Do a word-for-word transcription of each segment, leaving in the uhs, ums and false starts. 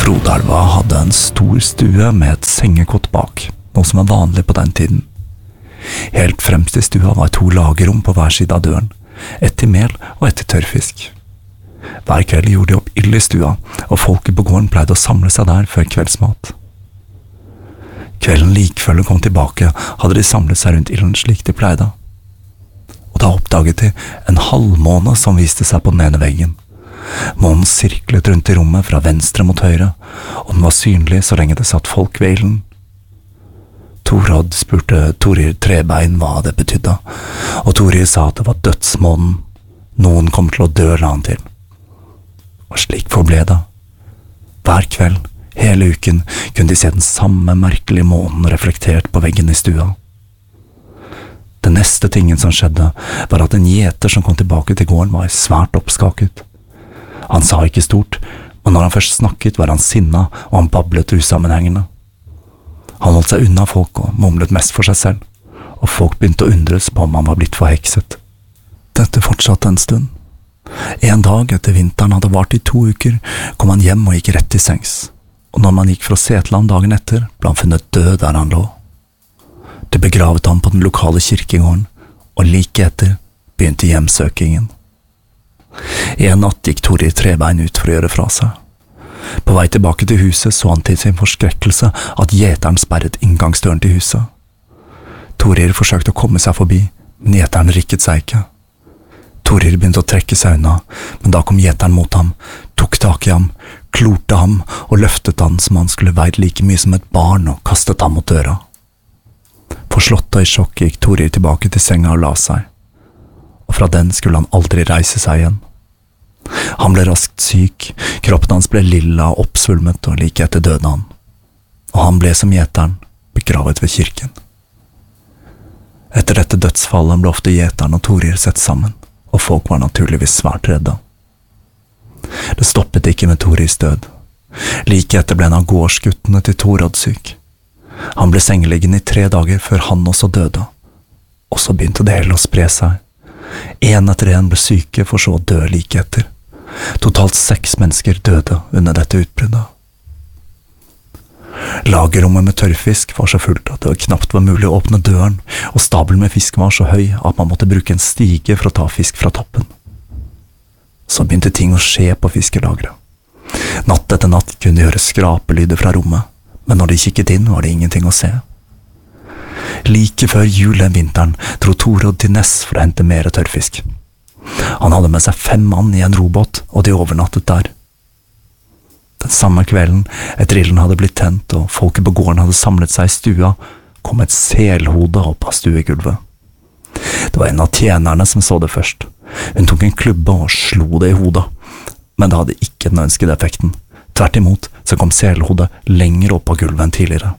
Frodelva hadde en stor stue med et sengekott bak, noe som var vanlig på den tiden. Helt fremst i stua var to lagerrom på hver side av døren, ett til mel og ett til tørrfisk. Hver kveld gjorde de opp ild i stua, og folket på gården pleide å samle seg der før kveldsmat. Kvelden likfølge kom tilbake, hadde de samlet seg rundt ilden slik de pleide. Og da oppdaget de en halvmåne som viste seg på den ene veggen. Månen sirklet rundt i rommet fra venstre mot høyre, og den var synlig så lenge det satt folk ved ilden. Torod spurte Torir Trebein hva det betydde, og Torir sa at det var dødsmånen. Noen kom til å dø, la han til. Og slik forble det. Hver kveld, hele uken, kunne de se den samme merkelige månen reflektert på veggen i stua. Det neste tingen som skjedde, var at en gjeter som kom tilbake til gården var svært oppskaket. Han sa ikke stort, men når han først snakket var han sinna, og han bablet usammenhengende. Han holdt seg unna folk og mumlet mest for seg selv, og folk begynte å undres på om han var blitt forhekset. Dette fortsatte en stund. En dag etter vinteren hadde vart i to uker, kom han hjem og gikk rett til sengs, og når man gikk fra Setland dagen etter, ble han funnet død der han lå. De begravet ham på den lokale kirkegården, og like etter begynte hjemsøkingen. En natt gikk Torir Trebein ut for å gjøre fra seg. På vei tilbake til huset så han til sin forskrekkelse at gjeteren sperret inngangsdøren til huset. Torir forsøkte å komme seg forbi, men gjeteren rikket seg ikke. Torir begynte å trekke seg unna, men da kom gjeteren mot ham, tok tak i ham, klorte ham og løftet han som han skulle veid like mye som et barn og kastet ham mot døra. Forslått og i sjokk gikk Torir tilbake til senga og la seg, og fra den skulle han aldri reise seg igjen. Han ble raskt syk, kroppen hans ble lilla og oppsvulmet, og like etter døde han, og han ble som gjeteren begravet ved kirken. Etter dette dødsfallet ble ofte gjeteren og Torir sett sammen, og folk var naturligvis svært redde. Det stoppet ikke med Torirs død. Like etter ble en av gårdsguttene til Torod syk. Han ble sengeliggende i tre dager før han også døde, og så begynte det hele å spre seg. En etter en ble syke for så å dø like etter. Totalt seks mennesker døde under dette utbruddet. Lagerrommet med tørrfisk var så fullt at det knapt var mulig å åpne døren, og stabelen med fisk var så høy at man måtte bruke en stige for å ta fisk fra toppen. Så begynte ting å skje på fiskelageret. Natt etter natt kunne de høre skrapelyder fra rommet, men når de kikket inn var det ingenting å se. Like før jul den vinteren dro Torod til Ness for å hente mer tørrfisk. Han hadde med seg fem mann i en robåt, og de overnattet der. Den samme kvelden, etter ilden hadde blitt tent og folket på gården hadde samlet seg i stua, kom et selhode opp av stuegulvet. Det var en av tjenerne som så det først. Hun tok en klubbe og slo det i hodet, men det hadde ikke den ønskede effekten. Tvert imot så kom selhodet lenger opp av gulvet enn tidligere.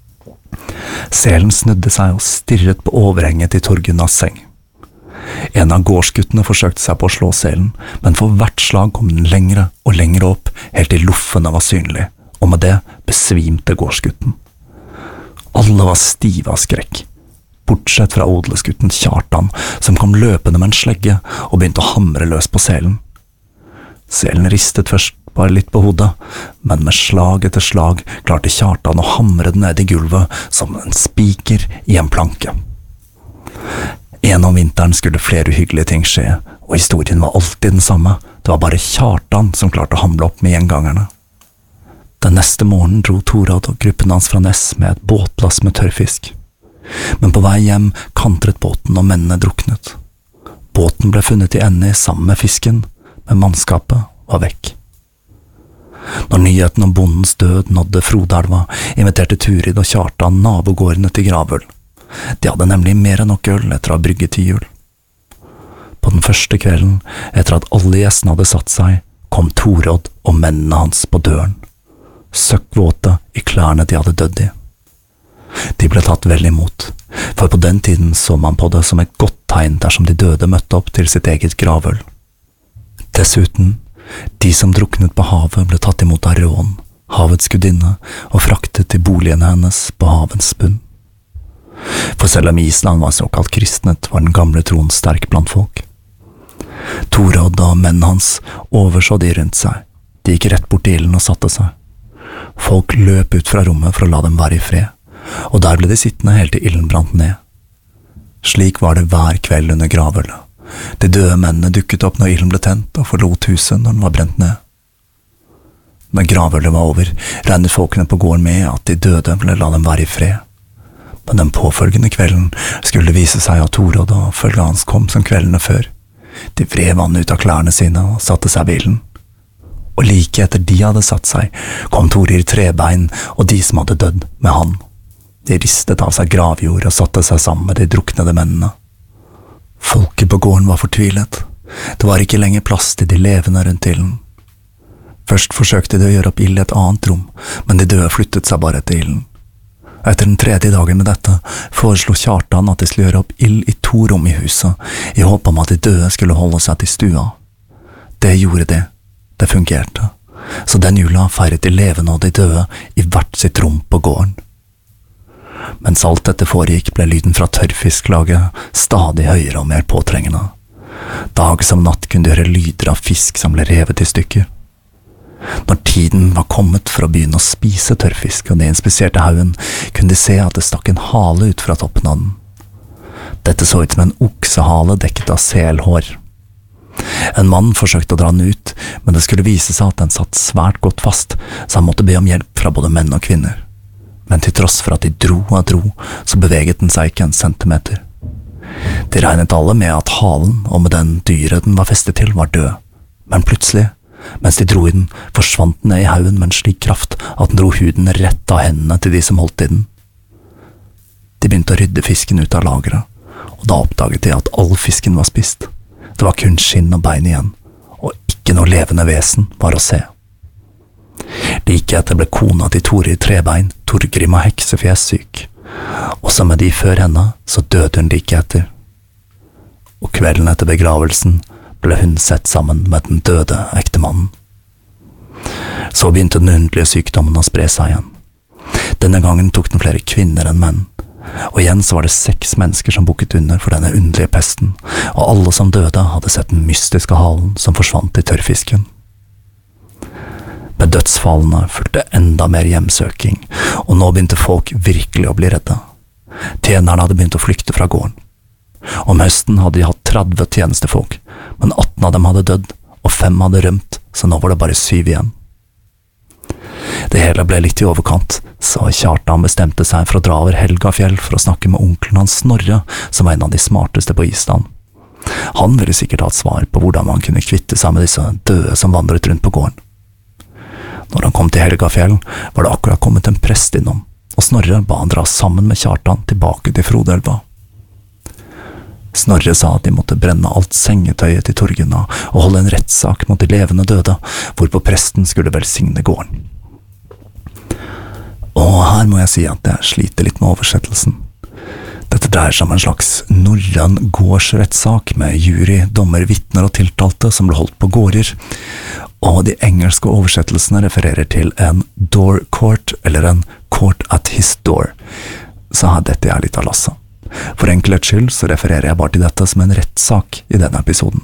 Selen snudde seg og stirret på overhenget til Torgunnas seng. En av gårdsguttene forsøkte seg på å slå selen, men for hvert slag kom den lengre og lengre opp, helt til loffene var synlig, og med det besvimte gårdsgutten. Alle var stive av skrekk, bortsett fra odelsgutten Kjartan, som kom løpende med en slegge og begynte å hamre løs på selen. Selen ristet først bare litt på hodet, men med slag etter slag klarte Kjartan å hamre den ned i gulvet som en spiker i en planke. En om vinteren skulle flere uhyggelige ting skje, og historien var alltid den samme. Det var bare Kjartan som klarte å hamle opp med gjengangerne. Den neste morgenen dro Torod og gruppen hans fra Ness med et båtlass med tørrfisk. Men på vei hjem kantret båten og mennene druknet. Båten ble funnet i ende sammen med fisken, men mannskapet var vekk. Når nyheten om bondens død nådde Frodelva, inviterte Turid og Kjartan nabogårdene til gravøl. De hadde nemlig mer enn nok øl etter å ha brygget til jul. På den første kvelden, etter at alle gjestene hadde satt seg, kom Torod og mennene hans på døren, søkkvåte i klærne de hadde dødd i. De ble tatt vel imot, for på den tiden så man på det som et godt tegn dersom de døde møtte opp til sitt eget gravøl. Dessuten, de som druknet på havet ble tatt imot av Rån, havets gudinne, og fraktet til boligene hennes på havens bunn. For selv om Island var såkalt kristnet, var den gamle troen sterk blant folk. Torod og mennene hans overså de rundt seg. De gikk rett bort til ilden og satte seg. Folk løp ut fra rommet for å la dem være i fred, og der ble de sittende helt til ilden brant ned. Slik var det hver kveld under gravølet. De døde mennene dukket opp når ilden ble tent og forlot huset når den var brent ned. Når gravølet var over, regnet folkene på gården med at de døde ville la dem være i fred. Men den påfølgende kvelden skulle det vise seg at Thorodd og følget hans kom som kveldene før. De vred vann ut av klærne sine og satte seg ved ilden. Og like etter de hadde satt seg, kom Thorir Trebein og de som hadde dødd med han. De ristet av seg gravjord og satte seg sammen med de druknede mennene. Folket på gården var fortvilet. Det var ikke lenger plass til de levende rundt ilden. Først forsøkte de å gjøre opp ild i et annet rom, men de døde flyttet seg bare etter ilden. Etter den tredje dagen med dette foreslo Kjartan at de skulle gjøre opp ild i to rom i huset, i håp om at de døde skulle holde seg til stua. Det gjorde de. Det fungerte. Så den jula feiret de levende og de døde i hvert sitt rom på gården. Mens alt dette foregikk, ble lyden fra tørrfisklaget stadig høyere og mer påtrengende. Dag som natt kunne de høre lyder av fisk som ble revet i stykker. Når tiden var kommet for å begynne å spise tørrfisk og de inspiserte haugen, kunne de se at det stakk en hale ut fra toppen av den. Dette så ut som en oksehale dekket av selhår. En mann forsøkte å dra den ut, men det skulle vise seg at den satt svært godt fast, så han måtte be om hjelp fra både menn og kvinner. Men til tross for at de dro og dro, så beveget den seg ikke en centimeter. De regnet alle med at halen, og med den dyret den var festet til, var død. Men plutselig, mens de dro i den, forsvant den ned i haugen med en slik kraft at den dro huden rett av hendene til de som holdt i den. De begynte å rydde fisken ut av lageret, og da oppdaget de at all fisken var spist. Det var kun skinn og bein igjen, og ikke noe levende vesen var å se. Like etter ble kona til Thorir Trebein, Torgrim av Heksefjes, syk, og som med de før henne, så døde hun like etter. Og kvelden etter begravelsen ble hun sett sammen med den døde ektemannen. Så begynte den underlige sykdommen å spre seg igjen. Denne gangen tok den flere kvinner enn menn, og igjen så var det seks mennesker som bukket under for denne underlige pesten, og alle som døde hadde sett den mystiske halen som forsvant i tørrfisken. Med dødsfallene fulgte enda mer hjemsøking, og nå begynte folk virkelig å bli redde. Tjenerne hadde begynt å flykte fra gården. Om høsten hadde de hatt tretti tjenestefolk, men atten av dem hadde dødd, og fem hadde rømt, så nå var det bare syv igjen. Det hele ble litt i overkant, så Kjartan bestemte seg for å dra over Helgafjell for å snakke med onkelen hans Snorre, som var en av de smarteste på Island. Han ville sikkert ha et svar på hvordan man kunne kvitte seg med disse døde som vandret rundt på gården. Når han kom til Helgafjell, var det akkurat kommet en prest innom, og Snorre ba han dra sammen med Kjartan tilbake til Frodelva. Snorre sa at de måtte brenne alt sengetøyet til Torgunna og holde en rettssak mot de levende døde, hvorpå presten skulle velsigne gården. Og her må jeg si at jeg sliter litt med oversettelsen. Dette dreier seg om en slags norrøn gårdsrettssak med jury, dommer, vitner og tiltalte som ble holdt på gårder, og de engelske oversettelsene refererer til en door court eller en court at his door, så her dette er litt av lasset. For enkelhets skyld så refererer jeg bare til dette som en rettssak i denne episoden.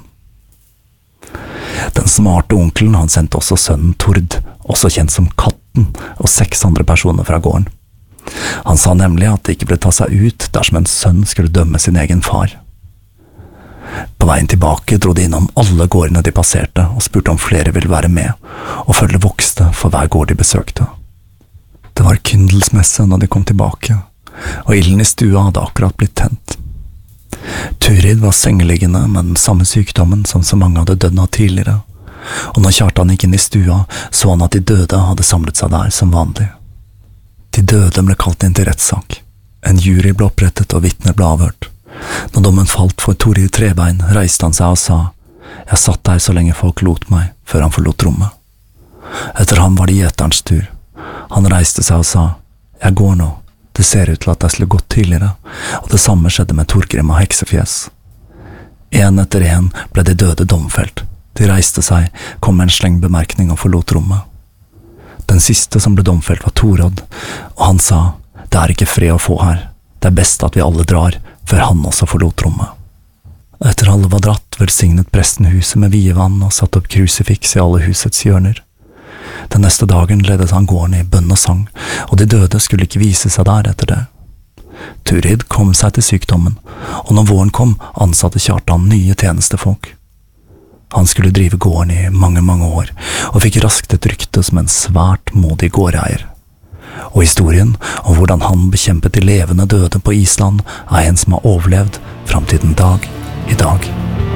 Den smarte onkelen han sendte også sønnen Tord, også kjent som Katten, og seks andre personer fra gården. Han sa nemlig at det ikke ble ta seg ut dersom en sønn skulle dømme sin egen far. På veien tilbake dro de innom alle gårdene de passerte og spurte om flere ville være med, og følge vokste for hver gård de besøkte. Det var kyndelsmesse når de kom tilbake, og ilden i stua hadde akkurat blitt tent. Turid var sengeliggende med den samme sykdommen som så mange hadde dødd av tidligere, og når Kjartan gikk inn i stua, så han at de døde hadde samlet seg der som vanlig. De døde ble kalt inn til rettssak. En jury ble opprettet og vitner ble avhørt. Når dommen falt for Thorir Trebein, reiste han seg og sa, «Jeg satt der så lenge folk lot meg, før han forlot rommet.» Etter ham var det gjeterens tur. Han reiste seg og sa, «Jeg går nå. Det ser ut til at jeg skulle gått tidligere», og det samme skjedde med Torgrim av Heksefjes. En etter en ble de døde domfelt. De reiste seg, kom med en sleng bemerkning og forlot rommet. Den siste som ble domfelt var Thorodd, og han sa, «Det er ikke fred å få her. Det er best at vi alle drar, før han også forlot rommet.» Etter alle var dratt, velsignet presten huset med vievann og satt opp krusifiks i alle husets hjørner. Den neste dagen ledet han gården i bønn og sang, og de døde skulle ikke vise seg der etter det. Turid kom seg til sykdommen, og når våren kom, ansatte Kjartan nye tjenestefolk. Han skulle drive gården i mange, mange år, og fikk raskt et rykte som en svært modig gårdeier. Og historien om hvordan han bekjempet de levende døde på Island er en som har overlevd fram til den dag i dag.